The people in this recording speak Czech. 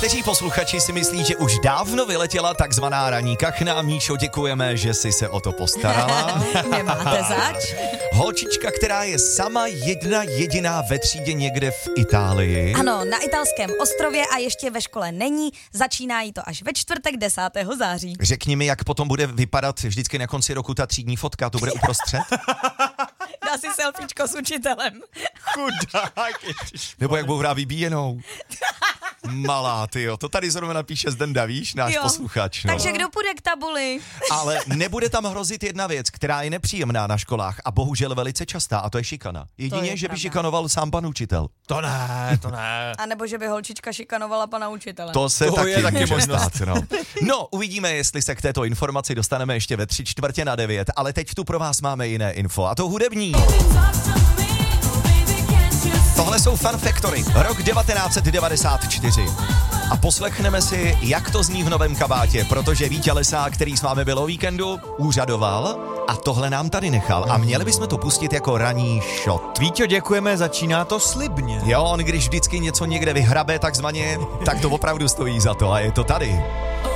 Někteří posluchači si myslí, že už dávno vyletěla takzvaná ranní kachna. Míšo, děkujeme, že jsi se o to postarala. Nemáte zač. Holčička, která je sama jedna jediná ve třídě někde v Itálii. Ano, na italském ostrově a ještě ve škole není. Začíná jí to až ve čtvrtek 10. září. Řekni mi, jak potom bude vypadat vždycky na konci roku ta třídní fotka, to bude uprostřed? Dá si selfiečko s učitelem. Chudák. Nebo jak bourá vybíjenou. Malá, tyjo, to tady zrovna napíše Zdenda, víš, náš posluchač. No. Takže kdo půjde k tabuli? Ale nebude tam hrozit jedna věc, která je nepříjemná na školách a bohužel velice častá, a to je šikana. Jedině, že by šikanoval sám pan učitel. To ne. A nebo že by holčička šikanovala pana učitele. To se taky může možnost. stát, no. No, uvidíme, jestli se k této informaci dostaneme ještě ve 8:45, ale teď tu pro vás máme jiné info, a to hudební. Tohle jsou Fun Factory, rok 1994. A poslechneme si, jak to zní v novém kabátě, protože Vítě Lesák, který s vámi byl o víkendu, úřadoval a tohle nám tady nechal. A měli bychom to pustit jako ranní shot. Víťo, děkujeme, začíná to slibně. Jo, on když vždycky něco někde vyhrabe takzvaně, tak to opravdu stojí za to a je to tady.